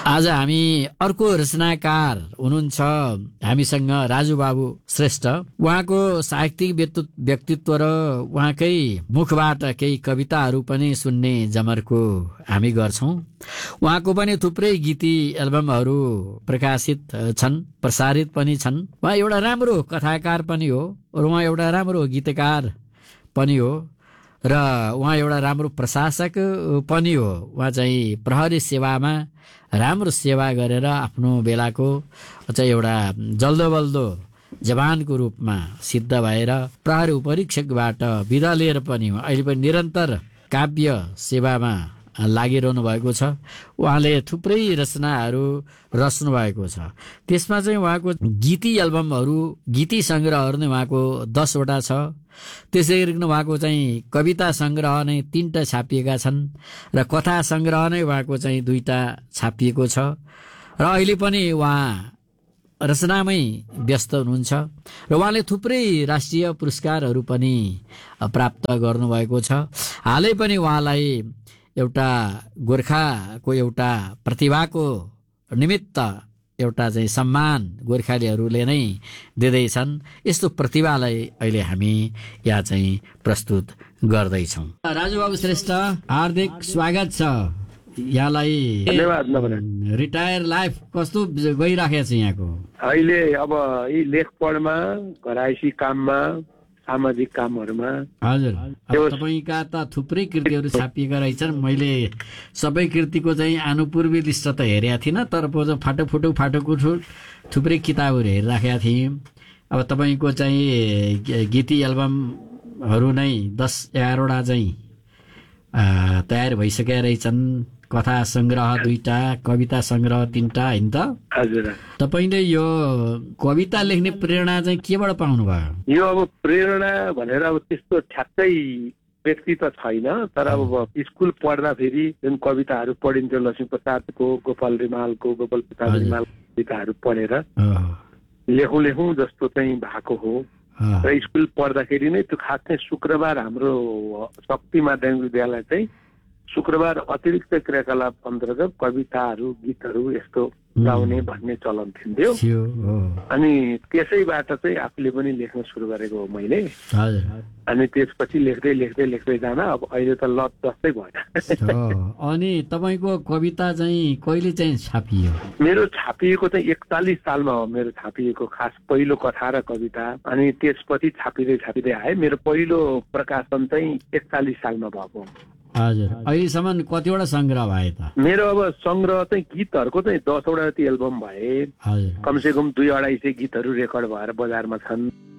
आज हामी अर्को रचनाकार हुनुहुन्छ हामीसँग राजु बाबु श्रेष्ठ। उहाँको साहित्यिक व्यक्तित्व र उहाँकै मुखबाट केही कविताहरू पनि सुन्ने जमर्को हामी गर्छौं। उहाँको पनि थुप्रै गीती एल्बमहरू प्रकाशित छन्, प्रसारित पनि छन्। उहाँ एउटा राम्रो कथाकार पनि हो र उहाँ एउटा राम्रो गीतकार पनि हो र उहाँ एउटा राम्रो प्रशासक पनि हो। उहाँ चाहिँ प्रहरी सेवामा राम्रो सेवा गरेर आफ्नो बेलाको चाहिँ एउटा जल्दोबल्दो जवानको रूपमा सिद्ध भएर प्रहरी उपरीक्षकबाट बिदा लिएर पनि अहिले पनि निरन्तर काव्य सेवामा लागिरहनु भएको छ। उहाँले थुप्रै रचनाहरू रच्नु भएको छ। त्यसमा चाहिँ उहाँको गीती एल्बमहरू, गीती सङ्ग्रहहरू नै उहाँको 10 वटा छ। त्यसै गरिकन उहाँको चाहिँ कविता सङ्ग्रह नै 3टा छापिएका छन् र कथा सङ्ग्रह नै उहाँको चाहिँ 2टा छापिएको छ र अहिले पनि उहाँ रचनामै व्यस्त हुनुहुन्छ र उहाँले थुप्रै राष्ट्रिय पुरस्कारहरू पनि प्राप्त गर्नुभएको छ। हालै पनि उहाँलाई एउटा गोर्खाको एउटा प्रतिभाको निमित्त एउटा चाहिँ सम्मान गोर्खालीहरूले नै दिँदैछन्। यस्तो प्रतिभालाई अहिले हामी यहाँ चाहिँ प्रस्तुत गर्दैछौँ। राजुबाबु श्रेष्ठ, हार्दिक स्वागत छ यहाँलाई। धन्यवाद। रिटायर लाइफ कस्तो गइराखेको छ यहाँको? अहिले अब यी लेखपढमा, घरायसी काममा, सामाजिक कामहरूमा। हजुर, तपाईँका त थुप्रै कृतिहरू छापिएका रहेछन्। मैले सबै कृतिको चाहिँ आनुपूर्वी लिस्ट त हेरेका थिइनँ, तर फाटो थुप्रै किताबहरू हेरिराखेका थिएँ। अब तपाईँको चाहिँ गीती एल्बमहरू नै 10-11 वटा चाहिँ तयार भइसकेका रहेछन्। कथा सङ्ग्रह 2टा, कविता सङ्ग्रह 3टा, होइन त? हजुर। तपाईँले यो कविता लेख्ने प्रेरणा चाहिँ केबाट पाउनुभयो? यो अब प्रेरणा भनेर अब त्यस्तो ठ्याक्कै व्यक्ति त छैन, तर अब स्कुल पढ्दाखेरि जुन कविताहरू पढिन्थ्यो लक्ष्मीप्रसादको, गोपाल प्रसाद रिमालको कविताहरू पढेर लेखौँ जस्तो चाहिँ भएको हो। र स्कुल पढ्दाखेरि नै त्यो खास चाहिँ शुक्रबार हाम्रो शक्ति माध्यमिक विद्यालय चाहिँ शुक्रबार अतिरिक्त क्रियाकलाप अन्तर्गत कविताहरू, गीतहरू यस्तो गाउने भन्ने चलन थियो। अनि त्यसैबाट चाहिँ आफूले पनि लेख्न सुरु गरेको हो मैले। अनि त्यसपछि लेख्दै जान अब अहिले त लत जस्तै भयो। अनि तपाईँको कविता चाहिँ कहिले चाहिँ छापियो? मेरो छापिएको चाहिँ 41 सालमा हो मेरो छापिएको खास पहिलो कथा र कविता। अनि त्यसपछि छापिँदै आए। मेरो पहिलो प्रकाशन चाहिँ 41 सालमा भएको। हजुर, अहिलेसम्म कतिवटा सङ्ग्रह भए त? मेरो अब सङ्ग्रह चाहिँ गीतहरूको चाहिँ 10 वटा जति एल्बम भए। कमसेकम 2-250 गीतहरू रेकर्ड भएर बजारमा छन्।